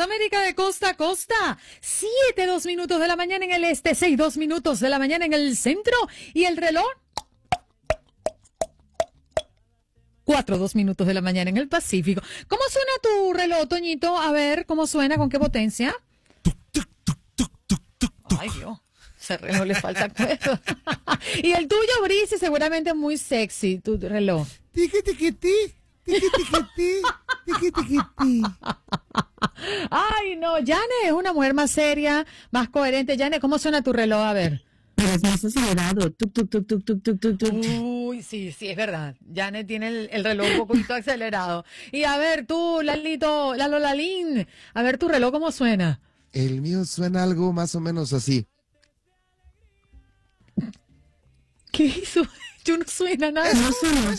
América de costa a costa. 7:02 de la mañana en el este, 6:02 de la mañana en el centro. Y el reloj, 4:02 de la mañana en el Pacífico. ¿Cómo suena tu reloj, Toñito? A ver, ¿cómo suena? ¿Con qué potencia? Ay, Dios. Ese reloj le falta cuerda. Y el tuyo, Brice, seguramente muy sexy, tu reloj. Tiki, tiki, ti. Tiki, tiki, ti. Tiki, tiki, ti. Ay, no, Jane es una mujer más seria, más coherente. Jane, ¿cómo suena tu reloj? A ver. Pero es más acelerado. Tuk, tuk, tuk, tuk, tuk, tuk, tuk, tuk. Uy, sí, es verdad. Jane tiene el reloj un poquito acelerado. Y a ver, tú, Lalito, Lalín, a ver tu reloj, ¿cómo suena? El mío suena algo más o menos así. ¿Qué hizo? Yo no suena nada. No suena.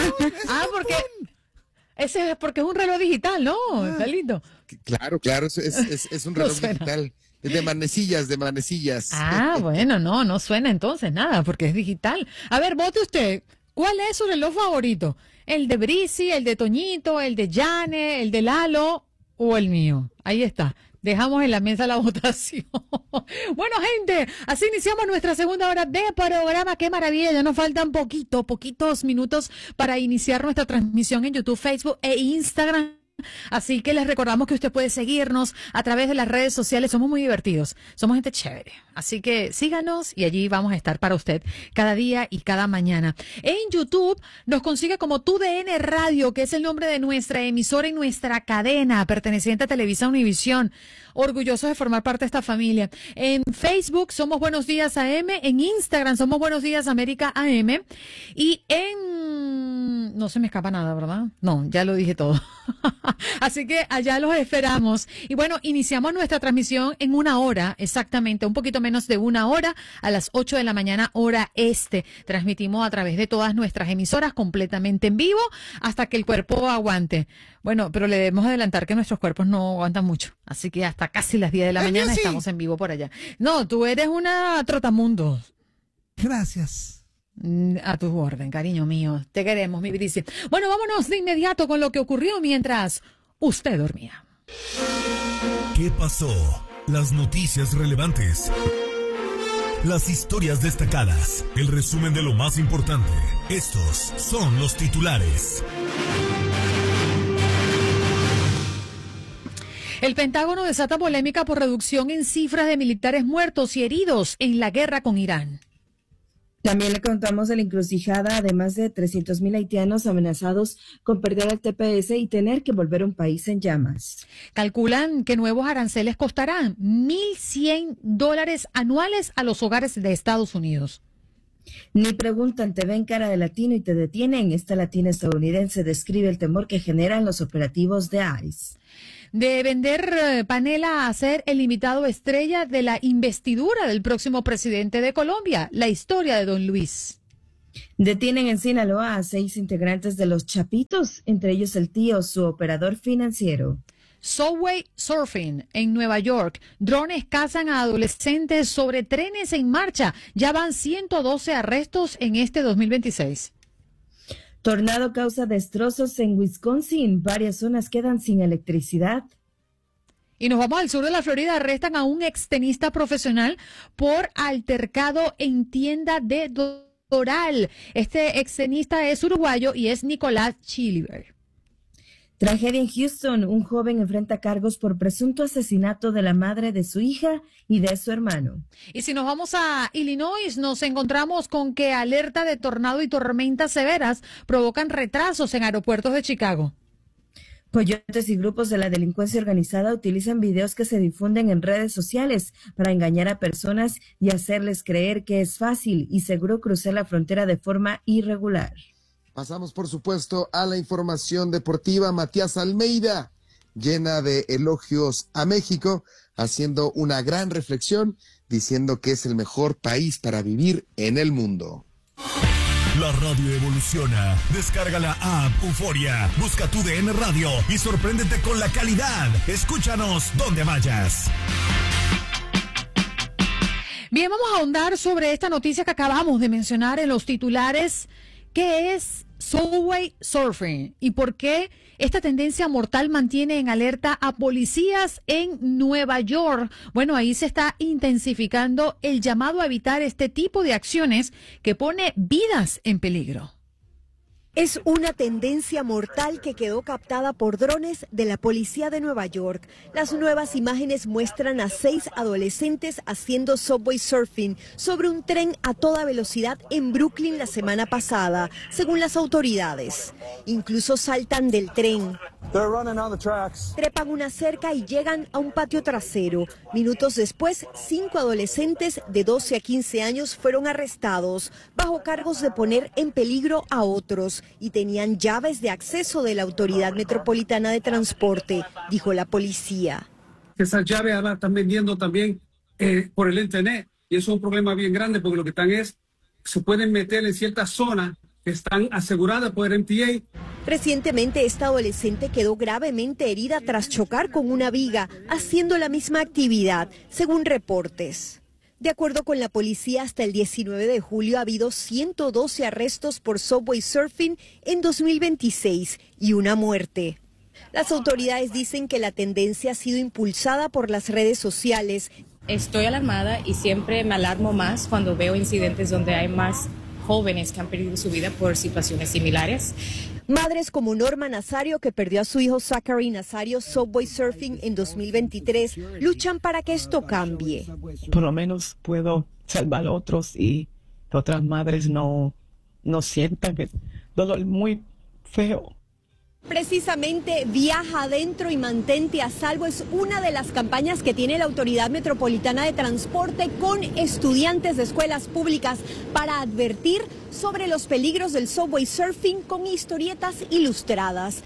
Ese es porque es un reloj digital, ¿no, Lalito? Claro, es un No reloj suena. digital. Es de manecillas. Ah, bueno, no suena entonces nada, porque es digital. A ver, vote usted. ¿Cuál es su reloj favorito? ¿El de Brisi, el de Toñito, el de Jane, el de Lalo o el mío? Ahí está. Dejamos en la mesa la votación. Bueno, gente, así iniciamos nuestra segunda hora de programa. ¡Qué maravilla! Ya nos faltan poquitos minutos para iniciar nuestra transmisión en YouTube, Facebook e Instagram. Así que les recordamos que usted puede seguirnos a través de las redes sociales. Somos muy divertidos, somos gente chévere. Así que síganos y allí vamos a estar para usted cada día y cada mañana. En YouTube nos consigue como TUDN Radio, que es el nombre de nuestra emisora y nuestra cadena perteneciente a Televisa Univisión. Orgullosos de formar parte de esta familia. En Facebook somos Buenos Días AM, en Instagram somos Buenos Días América AM y en... no se me escapa nada, ¿verdad? No, ya lo dije todo. Así que allá los esperamos. Y bueno, iniciamos nuestra transmisión en una hora, exactamente, un poquito menos de una hora, a las 8 de la mañana, hora este. Transmitimos a través de todas nuestras emisoras completamente en vivo hasta que el cuerpo aguante. Bueno, pero le debemos adelantar que nuestros cuerpos no aguantan mucho. Así que hasta casi las 10 de la mañana estamos en vivo por allá. No, tú eres una trotamundos. Gracias. A tu orden, cariño mío. Te queremos, mi Brice. Bueno, vámonos de inmediato con lo que ocurrió mientras usted dormía. ¿Qué pasó? Las noticias relevantes. Las historias destacadas. El resumen de lo más importante. Estos son los titulares. El Pentágono desata polémica por reducción en cifras de militares muertos y heridos en la guerra con Irán. También le contamos de la encrucijada de más de 300,000 haitianos amenazados con perder el TPS y tener que volver a un país en llamas. Calculan que nuevos aranceles costarán $1,100 anuales a los hogares de Estados Unidos. Ni preguntan, te ven cara de latino y te detienen. Esta latina estadounidense describe el temor que generan los operativos de ICE. De vender panela a ser el invitado estrella de la investidura del próximo presidente de Colombia, la historia de Don Luis. Detienen en Sinaloa a 6 integrantes de los Chapitos, entre ellos el tío, su operador financiero. Subway Surfing en Nueva York. Drones cazan a adolescentes sobre trenes en marcha. Ya van 112 arrestos en este 2026. Tornado causa destrozos en Wisconsin. Varias zonas quedan sin electricidad. Y nos vamos al sur de la Florida. Arrestan a un extenista profesional por altercado en tienda de Doral. Este extenista es uruguayo y es Nicolás Chiliber. Tragedia en Houston. Un joven enfrenta cargos por presunto asesinato de la madre de su hija y de su hermano. Y si nos vamos a Illinois, nos encontramos con que alerta de tornado y tormentas severas provocan retrasos en aeropuertos de Chicago. Coyotes y grupos de la delincuencia organizada utilizan videos que se difunden en redes sociales para engañar a personas y hacerles creer que es fácil y seguro cruzar la frontera de forma irregular. Pasamos, por supuesto, a la información deportiva. Matías Almeida, llena de elogios a México, haciendo una gran reflexión, diciendo que es el mejor país para vivir en el mundo. La radio evoluciona. Descarga la app Euforia. Busca TUDN Radio y sorpréndete con la calidad. Escúchanos donde vayas. Bien, vamos a ahondar sobre esta noticia que acabamos de mencionar en los titulares, que es Subway surfing y por qué esta tendencia mortal mantiene en alerta a policías en Nueva York. Bueno, ahí se está intensificando el llamado a evitar este tipo de acciones que pone vidas en peligro. Es una tendencia mortal que quedó captada por drones de la policía de Nueva York. Las nuevas imágenes muestran a 6 adolescentes haciendo subway surfing sobre un tren a toda velocidad en Brooklyn la semana pasada, según las autoridades. Incluso saltan del tren, trepan una cerca y llegan a un patio trasero. Minutos después, 5 adolescentes de 12 a 15 años fueron arrestados bajo cargos de poner en peligro a otros y tenían llaves de acceso de la Autoridad Metropolitana de Transporte, dijo la policía. Esas llaves ahora están vendiendo también por el internet y eso es un problema bien grande porque lo que están se pueden meter en ciertas zonas que están aseguradas por el MTA. Recientemente esta adolescente quedó gravemente herida tras chocar con una viga haciendo la misma actividad, según reportes. De acuerdo con la policía, hasta el 19 de julio ha habido 112 arrestos por subway surfing en 2026 y una muerte. Las autoridades dicen que la tendencia ha sido impulsada por las redes sociales. Estoy alarmada y siempre me alarmo más cuando veo incidentes donde hay más jóvenes que han perdido su vida por situaciones similares. Madres como Norma Nazario, que perdió a su hijo Zachary Nazario subway surfing en 2023, luchan para que esto cambie. Por lo menos puedo salvar a otros y otras madres no sientan el dolor muy feo. Precisamente Viaja Adentro y Mantente a Salvo es una de las campañas que tiene la Autoridad Metropolitana de Transporte con estudiantes de escuelas públicas para advertir sobre los peligros del subway surfing con historietas ilustradas.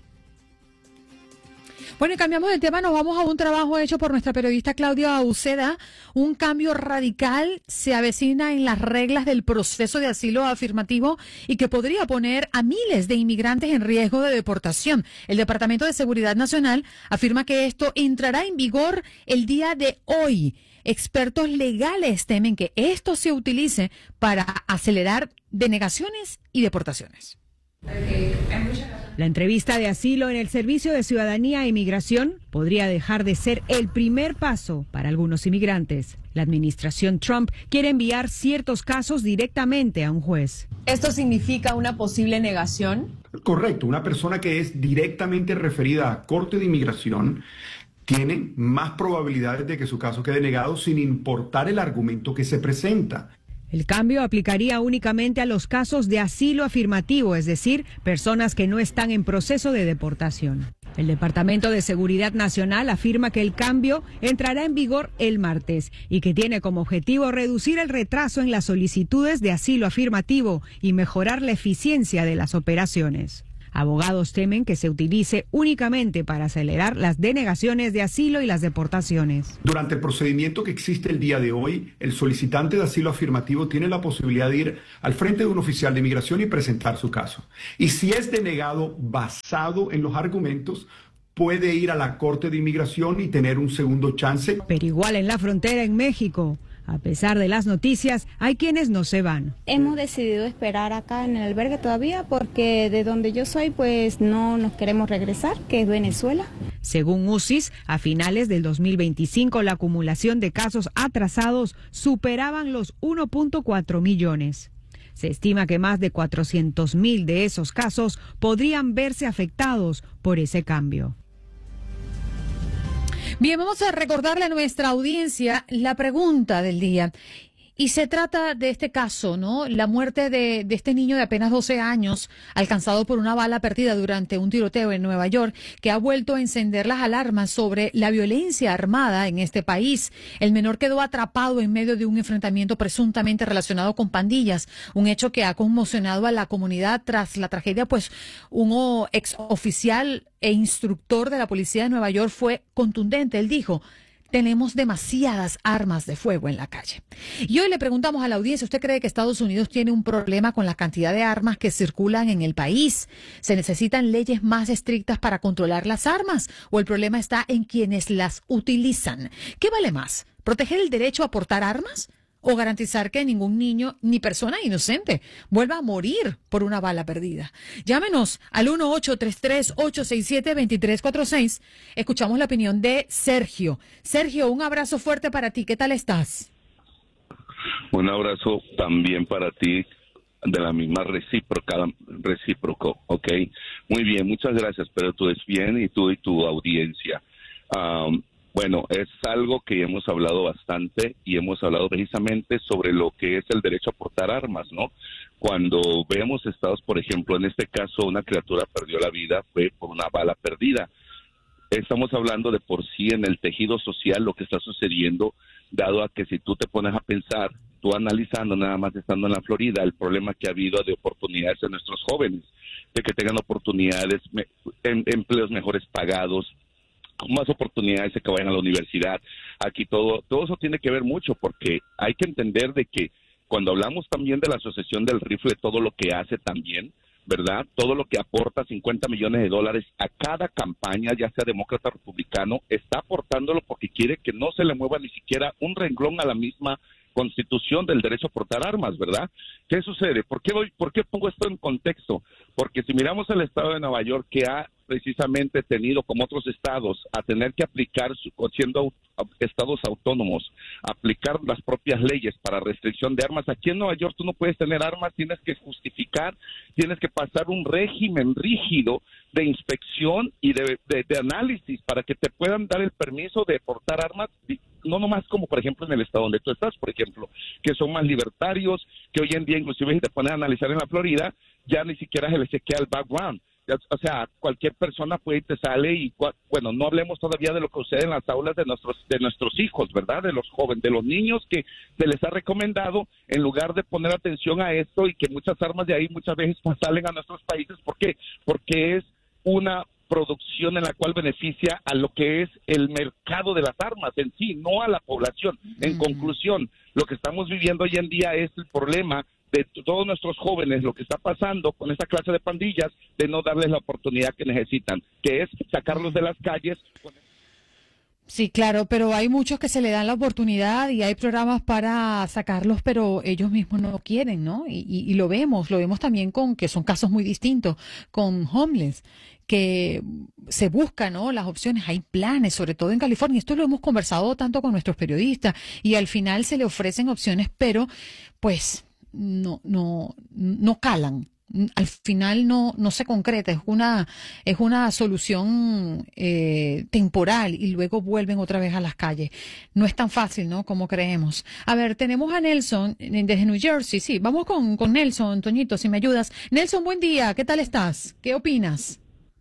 Bueno, y cambiamos de tema, nos vamos a un trabajo hecho por nuestra periodista Claudia Uceda. Un cambio radical se avecina en las reglas del proceso de asilo afirmativo y que podría poner a miles de inmigrantes en riesgo de deportación. El Departamento de Seguridad Nacional afirma que esto entrará en vigor el día de hoy. Expertos legales temen que esto se utilice para acelerar denegaciones y deportaciones. La entrevista de asilo en el Servicio de Ciudadanía e Inmigración podría dejar de ser el primer paso para algunos inmigrantes. La administración Trump quiere enviar ciertos casos directamente a un juez. ¿Esto significa una posible negación? Correcto, una persona que es directamente referida a Corte de Inmigración tiene más probabilidades de que su caso quede negado sin importar el argumento que se presenta. El cambio aplicaría únicamente a los casos de asilo afirmativo, es decir, personas que no están en proceso de deportación. El Departamento de Seguridad Nacional afirma que el cambio entrará en vigor el martes y que tiene como objetivo reducir el retraso en las solicitudes de asilo afirmativo y mejorar la eficiencia de las operaciones. Abogados temen que se utilice únicamente para acelerar las denegaciones de asilo y las deportaciones. Durante el procedimiento que existe el día de hoy, el solicitante de asilo afirmativo tiene la posibilidad de ir al frente de un oficial de inmigración y presentar su caso. Y si es denegado basado en los argumentos, puede ir a la Corte de Inmigración y tener un segundo chance. Pero igual en la frontera en México, a pesar de las noticias, hay quienes no se van. Hemos decidido esperar acá en el albergue todavía porque de donde yo soy pues no nos queremos regresar, que es Venezuela. Según UCIS, a finales del 2025 la acumulación de casos atrasados superaban los 1.4 millones. Se estima que más de 400,000 de esos casos podrían verse afectados por ese cambio. Bien, vamos a recordarle a nuestra audiencia la pregunta del día. Y se trata de este caso, ¿no? La muerte de este niño de apenas 12 años, alcanzado por una bala perdida durante un tiroteo en Nueva York, que ha vuelto a encender las alarmas sobre la violencia armada en este país. El menor quedó atrapado en medio de un enfrentamiento presuntamente relacionado con pandillas, un hecho que ha conmocionado a la comunidad tras la tragedia, pues un ex oficial e instructor de la policía de Nueva York fue contundente. Él dijo: tenemos demasiadas armas de fuego en la calle. Y hoy le preguntamos a la audiencia, ¿usted cree que Estados Unidos tiene un problema con la cantidad de armas que circulan en el país? ¿Se necesitan leyes más estrictas para controlar las armas? ¿O el problema está en quienes las utilizan? ¿Qué vale más? ¿Proteger el derecho a portar armas o garantizar que ningún niño ni persona inocente vuelva a morir por una bala perdida. Llámenos al 1-833-867-2346. Escuchamos la opinión de Sergio. Sergio, un abrazo fuerte para ti. ¿Qué tal estás? Un abrazo también para ti, de la misma recíproco, ¿ok? Muy bien, muchas gracias, pero tú es bien y tú y tu audiencia. Bueno, es algo que hemos hablado bastante y hemos hablado precisamente sobre lo que es el derecho a portar armas, ¿no? Cuando vemos estados, por ejemplo, en este caso una criatura perdió la vida, fue por una bala perdida. Estamos hablando de por sí en el tejido social lo que está sucediendo, dado a que si tú te pones a pensar, tú analizando nada más estando en la Florida, el problema que ha habido de oportunidades en nuestros jóvenes, de que tengan oportunidades, empleos mejores pagados, más oportunidades de que vayan a la universidad. Aquí todo eso tiene que ver mucho, porque hay que entender de que cuando hablamos también de la Asociación del Rifle, todo lo que hace también, ¿verdad? Todo lo que aporta $50 millones a cada campaña, ya sea demócrata o republicano, está aportándolo porque quiere que no se le mueva ni siquiera un renglón a la misma Constitución del derecho a portar armas, ¿verdad? ¿Qué sucede? ¿Por qué pongo esto en contexto? Porque si miramos el estado de Nueva York, que ha precisamente tenido, como otros estados, a tener que aplicar, siendo estados autónomos, aplicar las propias leyes para restricción de armas. Aquí en Nueva York tú no puedes tener armas, tienes que justificar, tienes que pasar un régimen rígido de inspección y de análisis para que te puedan dar el permiso de portar armas, no nomás como por ejemplo en el estado donde tú estás, por ejemplo, que son más libertarios, que hoy en día inclusive si te pones a analizar en la Florida, ya ni siquiera se le chequea el background. O sea, cualquier persona puede y te sale y, bueno, no hablemos todavía de lo que sucede en las aulas de nuestros hijos, ¿verdad? De los jóvenes, de los niños que se les ha recomendado, en lugar de poner atención a esto y que muchas armas de ahí muchas veces salen a nuestros países. ¿Por qué? Porque es una producción en la cual beneficia a lo que es el mercado de las armas en sí, no a la población. En conclusión, lo que estamos viviendo hoy en día es el problema de todos nuestros jóvenes, lo que está pasando con esta clase de pandillas, de no darles la oportunidad que necesitan, que es sacarlos de las calles. Sí, claro, pero hay muchos que se le dan la oportunidad y hay programas para sacarlos, pero ellos mismos no quieren, ¿no? Y lo vemos también con que son casos muy distintos, con homeless, que se buscan, ¿no?, las opciones, hay planes, sobre todo en California, esto lo hemos conversado tanto con nuestros periodistas, y al final se le ofrecen opciones, pero pues no calan. Al final no se concreta, es una solución temporal y luego vuelven otra vez a las calles. No es tan fácil, ¿no?, como creemos. A ver, tenemos a Nelson desde New Jersey. Sí, vamos con Nelson, Toñito, si me ayudas. Nelson, buen día, ¿qué tal estás? ¿Qué opinas?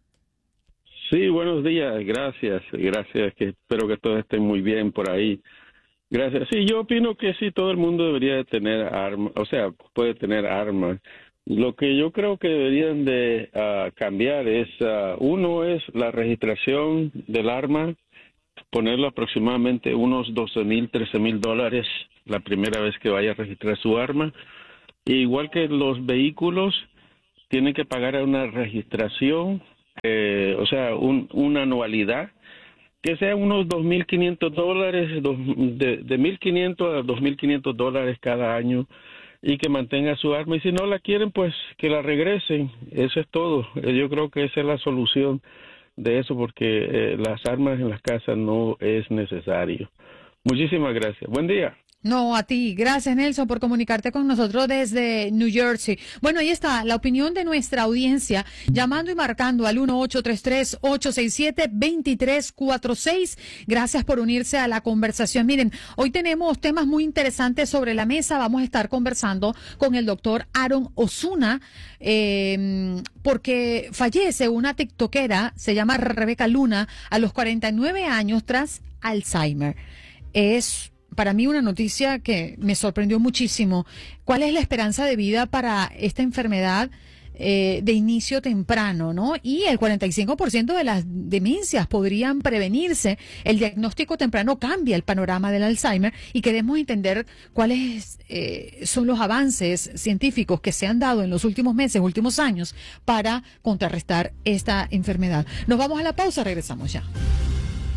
Sí, buenos días, gracias, que espero que todos estén muy bien por ahí. Gracias. Sí, yo opino que sí, todo el mundo debería de tener armas, o sea, puede tener armas. Lo que yo creo que deberían de cambiar es, uno es la registración del arma, ponerlo aproximadamente unos $12,000, $13,000 la primera vez que vaya a registrar su arma. E igual que los vehículos, tienen que pagar una registración, o sea, una anualidad, que sea unos $2,500, de $1,500 a $2,500 cada año, y que mantenga su arma, y si no la quieren, pues que la regresen. Eso es todo. Yo creo que esa es la solución de eso, porque las armas en las casas no es necesario. Muchísimas gracias. Buen día. No, a ti. Gracias, Nelson, por comunicarte con nosotros desde New Jersey. Bueno, ahí está la opinión de nuestra audiencia, llamando y marcando al 1-833-867-2346. Gracias por unirse a la conversación. Miren, hoy tenemos temas muy interesantes sobre la mesa. Vamos a estar conversando con el doctor Aaron Osuna, porque fallece una tiktokera, se llama Rebeca Luna, a los 49 años tras Alzheimer. Es para mí una noticia que me sorprendió muchísimo. ¿Cuál es la esperanza de vida para esta enfermedad de inicio temprano, ¿no? Y el 45% de las demencias podrían prevenirse. El diagnóstico temprano cambia el panorama del Alzheimer y queremos entender cuáles son los avances científicos que se han dado en los últimos meses, últimos años, para contrarrestar esta enfermedad. Nos vamos a la pausa, regresamos ya.